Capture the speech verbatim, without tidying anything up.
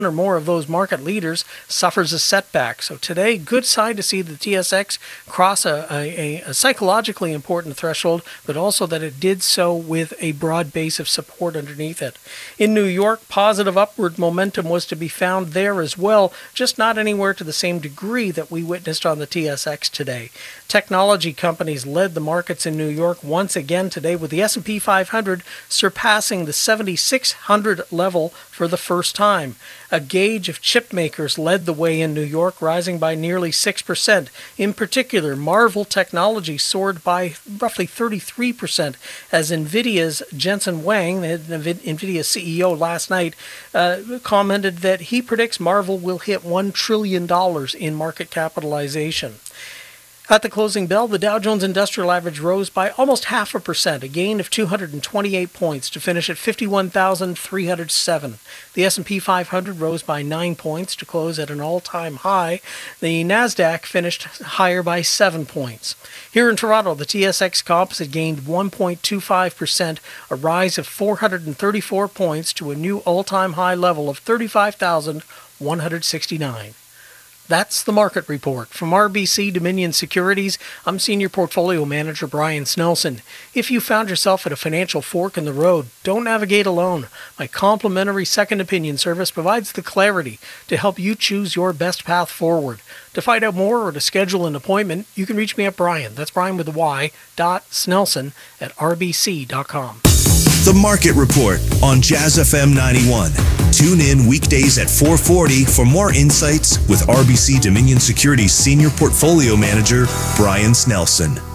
or more of those market leaders suffers a setback. So today, good sign to see the T S X cross a, a, a psychologically important threshold, but also that it did so with a broad base of support underneath it. In New York, positive upward momentum was to be found there as well, just not anywhere to the same degree that we witnessed on the T S X today. Technology companies led the markets in New York once again today, with the S and P five hundred surpassing the seventy-six hundred level for the first time. A gauge of chip makers led the way in New York, rising by nearly six percent. In particular, Marvell Technology soared by roughly thirty-three percent, as NVIDIA's Jensen Huang, the NVIDIA C E O last night, uh, commented that he predicts Marvell will hit one trillion dollars in market capitalization. At the closing bell, the Dow Jones Industrial Average rose by almost half a percent, a gain of two hundred twenty-eight points to finish at fifty-one thousand three hundred seven. The S and P five hundred rose by nine points to close at an all-time high. The Nasdaq finished higher by seven points. Here in Toronto, the T S X Composite gained one point two five percent, a rise of four hundred thirty-four points to a new all-time high level of thirty-five thousand one hundred sixty-nine. That's the market report. From R B C Dominion Securities, I'm Senior Portfolio Manager Brian Snelson. If you found yourself at a financial fork in the road, don't navigate alone. My complimentary second opinion service provides the clarity to help you choose your best path forward. To find out more or to schedule an appointment, you can reach me at Brian, that's Brian with a Y, dot Snelson at R B C dot com. The Market Report on Jazz F M ninety-one. Tune in weekdays at four forty for more insights with R B C Dominion Securities Senior Portfolio Manager Brian Snelson.